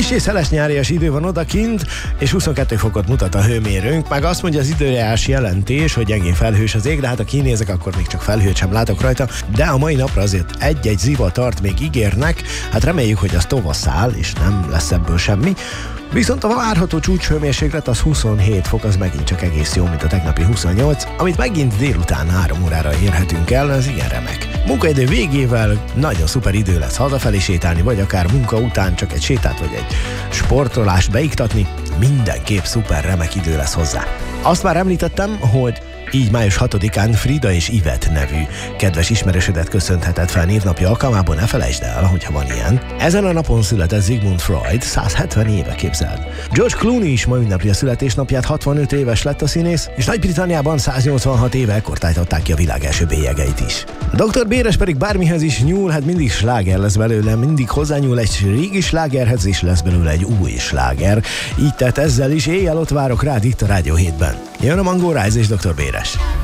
Kissé szeles nyárias idő van odakint, és 22 fokot mutat a hőmérőnk, meg azt mondja az időjárás jelentés, hogy enyhén felhős az ég, de hát ha kinézek, akkor még csak felhőt sem látok rajta, de a mai napra azért egy-egy zivatart még ígérnek, hát reméljük, hogy az tovasszál, és nem lesz ebből semmi. Viszont a várható csúcshőmérséklet az 27 fok, az megint csak egész jó, mint a tegnapi 28, amit megint délután 3 órára érhetünk el, az igen remek. Munkaidő végével nagyon szuper idő lesz hazafelé sétálni, vagy akár munka után csak egy sétát vagy egy sportolást beiktatni, mindenképp szuper remek idő lesz hozzá. Azt már említettem, hogy így május 6-án Frida és Yvette nevű kedves ismerősödet köszönheted fel névnapja alkalmából, ne felejtsd el, hogyha van ilyen. Ezen a napon született Sigmund Freud, 170 éve, képzeld. George Clooney is ma ünnepli a születésnapját, 65 éves lett a színész, és Nagy-Britanniában 186 éve ekkor tájtották ki a világ első bélyegeit is. Dr. Béres pedig bármihez is nyúl, hát mindig sláger lesz belőle, mindig hozzányúl egy régi slágerhez, és lesz belőle egy új sláger. Így tett ezzel is, éjjel ott várok rád itt a Rádió 7-ben. Jön a Mango Rise és Dr. Béres.